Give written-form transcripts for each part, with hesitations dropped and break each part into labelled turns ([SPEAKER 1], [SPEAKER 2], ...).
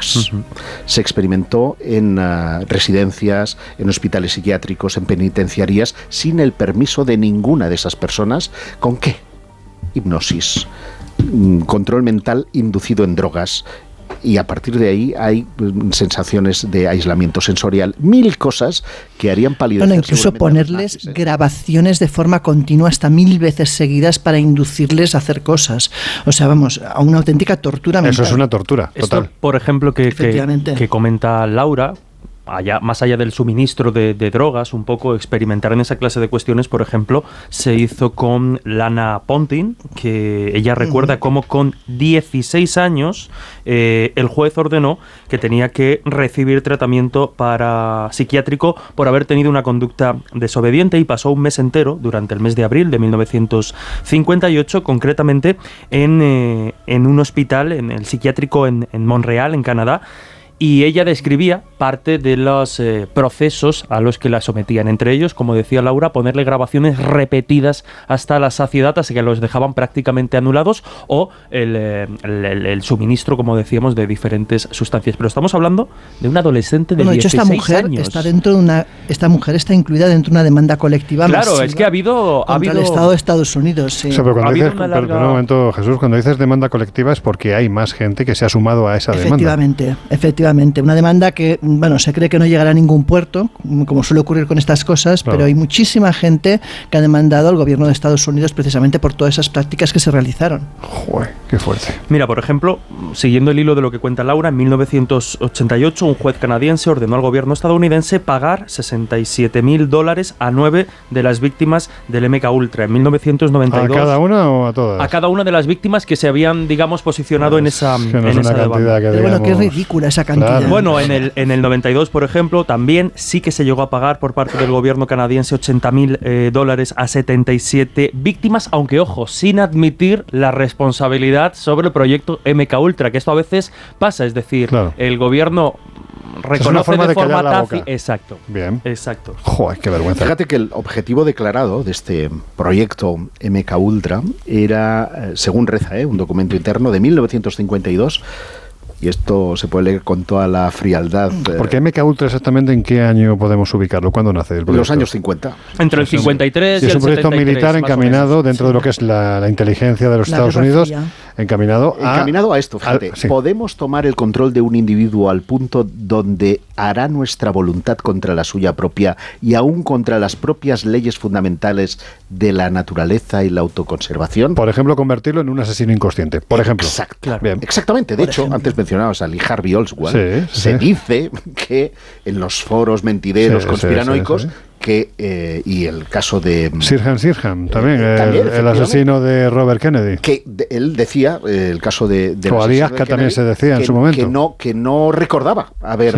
[SPEAKER 1] drogas. Se experimentó en residencias, en hospitales psiquiátricos, en penitenciarías, sin el permiso de ninguna de esas personas. ¿Con qué? Hipnosis, control mental inducido en drogas. Y a partir de ahí hay sensaciones de aislamiento sensorial, 1000 cosas que harían palidecer.
[SPEAKER 2] Bueno, incluso ponerles grabaciones de forma continua hasta 1000 veces seguidas para inducirles a hacer cosas. O sea, vamos, a una auténtica tortura mental.
[SPEAKER 3] Eso es una tortura, total.
[SPEAKER 4] Esto, por ejemplo, que comenta Laura, más allá del suministro de drogas, un poco experimentar en esa clase de cuestiones, por ejemplo, se hizo con Lana Ponting, que ella recuerda cómo con 16 años el juez ordenó que tenía que recibir tratamiento psiquiátrico por haber tenido una conducta desobediente, y pasó un mes entero, durante el mes de abril de 1958, concretamente en un hospital, en el psiquiátrico en Montreal, en Canadá. Y ella describía parte de los procesos a los que la sometían. Entre ellos, como decía Laura, ponerle grabaciones repetidas hasta la saciedad, hasta que los dejaban prácticamente anulados, o el suministro, como decíamos, de diferentes sustancias. Pero estamos hablando de un adolescente de 16 años.
[SPEAKER 2] Esta mujer está incluida dentro de una demanda colectiva
[SPEAKER 4] masiva. Es que ha habido
[SPEAKER 2] el Estado de Estados Unidos. Sí.
[SPEAKER 3] O sea, pero un momento, Jesús, cuando dices demanda colectiva es porque hay más gente que se ha sumado a esa demanda.
[SPEAKER 2] Efectivamente. Una demanda que, bueno, se cree que no llegará a ningún puerto, como suele ocurrir con estas cosas, claro. Pero hay muchísima gente que ha demandado al gobierno de Estados Unidos precisamente por todas esas prácticas que se realizaron.
[SPEAKER 3] Joder, qué fuerte.
[SPEAKER 4] Mira, por ejemplo, siguiendo el hilo de lo que cuenta Laura, en 1988 un juez canadiense ordenó al gobierno estadounidense pagar $67,000 a 9 de las víctimas del MK Ultra. En 1992.
[SPEAKER 3] ¿A cada una o a todas?
[SPEAKER 4] A cada una de las víctimas que se habían, digamos, posicionado en esa demanda.
[SPEAKER 2] Pero bueno, qué ridícula esa cantidad.
[SPEAKER 3] Claro.
[SPEAKER 4] Bueno, en el 92, por ejemplo, también sí que se llegó a pagar por parte del gobierno canadiense $80,000 a 77 víctimas, aunque, ojo, sin admitir la responsabilidad sobre el proyecto MK Ultra, que esto a veces pasa, es decir, claro. El gobierno reconoce de forma tácita. Exacto.
[SPEAKER 3] Bien.
[SPEAKER 4] Exacto.
[SPEAKER 3] Joder, qué vergüenza.
[SPEAKER 1] Fíjate que el objetivo declarado de este proyecto MK Ultra era, según reza, un documento interno de 1952. Y esto se puede leer con toda la frialdad.
[SPEAKER 3] Porque MK Ultra, exactamente, ¿en qué año podemos ubicarlo? ¿Cuándo nace el proyecto?
[SPEAKER 1] En los años 50.
[SPEAKER 4] Entre el 53 y el 73.
[SPEAKER 3] Es un proyecto militar encaminado dentro de lo que es la inteligencia de los Estados Unidos. Encaminado
[SPEAKER 1] a esto, fíjate. Sí. Podemos tomar el control de un individuo al punto donde hará nuestra voluntad contra la suya propia y aún contra las propias leyes fundamentales de la naturaleza y la autoconservación.
[SPEAKER 3] Por ejemplo, convertirlo en un asesino inconsciente. Por ejemplo.
[SPEAKER 1] Exacto. Claro. Bien. Exactamente. De hecho, antes mencionabas a Lee Harvey Oswald, se dice que en los foros mentideros conspiranoicos que y el caso de
[SPEAKER 3] Sirhan también, el asesino de Robert Kennedy,
[SPEAKER 1] que él decía el caso de
[SPEAKER 3] o Ali Aska también se decía en su momento
[SPEAKER 1] que no recordaba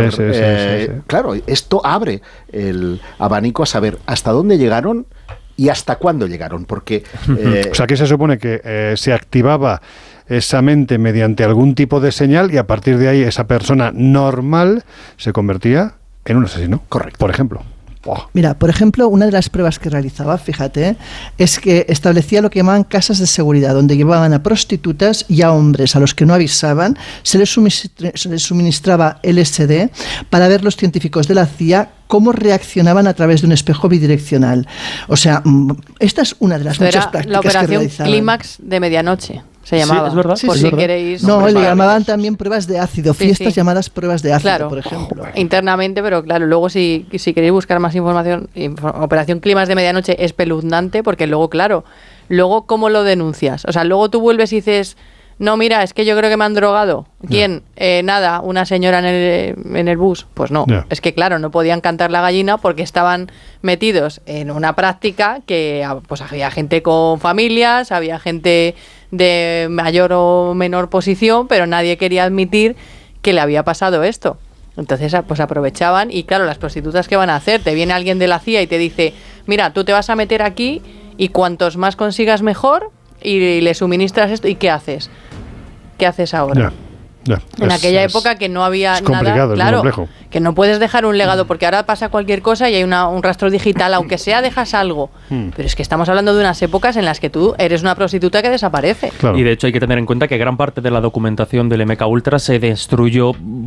[SPEAKER 1] claro, esto abre el abanico a saber hasta dónde llegaron y hasta cuándo llegaron, porque
[SPEAKER 3] o sea, que se supone que se activaba esa mente mediante algún tipo de señal y a partir de ahí esa persona normal se convertía en un asesino.
[SPEAKER 1] Correcto.
[SPEAKER 3] Por ejemplo.
[SPEAKER 2] Mira, por ejemplo, una de las pruebas que realizaba, fíjate, es que establecía lo que llamaban casas de seguridad, donde llevaban a prostitutas y a hombres a los que no avisaban, se les suministraba LSD para ver los científicos de la CIA cómo reaccionaban a través de un espejo bidireccional. O sea, esta es una de las muchas prácticas que realizaban.
[SPEAKER 5] La operación Clímax de medianoche. Se llamaba.
[SPEAKER 4] Sí, es verdad.
[SPEAKER 5] Por si queréis.
[SPEAKER 2] No, le llamaban también pruebas de ácido, fiestas llamadas pruebas de ácido, por ejemplo.
[SPEAKER 5] Internamente, pero claro, luego si queréis buscar más información, Operación Clímax de medianoche es espeluznante, porque luego, claro, ¿cómo lo denuncias? O sea, luego tú vuelves y dices, no, mira, es que yo creo que me han drogado. ¿Quién? Nada, una señora en el bus. Pues no, es que claro, no podían cantar la gallina porque estaban metidos en una práctica que pues había gente con familias, había gente de mayor o menor posición, pero nadie quería admitir que le había pasado esto. Entonces, pues aprovechaban y claro, las prostitutas, ¿qué van a hacer? Te viene alguien de la CIA y te dice, mira, tú te vas a meter aquí y cuantos más consigas mejor y le suministras esto. ¿Y qué haces? ¿Qué haces ahora? En aquella época que no había nada, claro, que no puedes dejar un legado, porque ahora pasa cualquier cosa y hay un rastro digital, aunque sea dejas algo, pero es que estamos hablando de unas épocas en las que tú eres una prostituta que desaparece.
[SPEAKER 4] Claro. Y de hecho hay que tener en cuenta que gran parte de la documentación del MK Ultra se destruyó